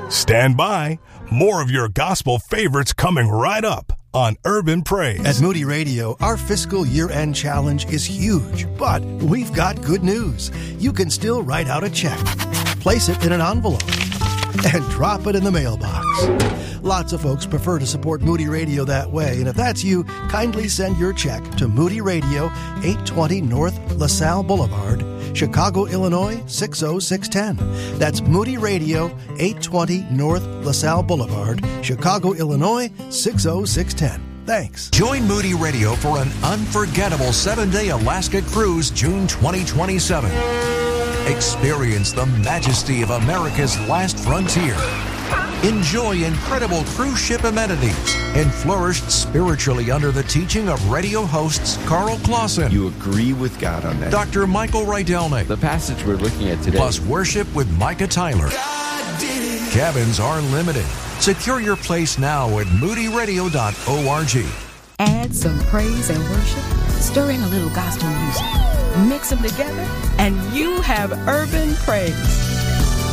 Stand by. More of your gospel favorites coming right up on Urban Praise. At Moody Radio, our fiscal year-end challenge is huge, but we've got good news. You can still write out a check, place it in an envelope, and drop it in the mailbox. Lots of folks prefer to support Moody Radio that way, and if that's you, kindly send your check to Moody Radio, 820 North LaSalle Boulevard, Chicago, Illinois, 60610. That's Moody Radio, 820 North LaSalle Boulevard, Chicago, Illinois, 60610. Thanks. Join Moody Radio for an unforgettable 7-day Alaska cruise, June 2027. Experience the majesty of America's last frontier. Enjoy incredible cruise ship amenities and flourish spiritually under the teaching of radio hosts Carl Clausen. You agree with God on that. Dr. Michael Rydelnik. The passage we're looking at today. Plus worship with Micah Tyler. Cabins are limited. Secure your place now at moodyradio.org. Add some praise and worship, stir in a little gospel music, mix them together, and you have Urban Praise.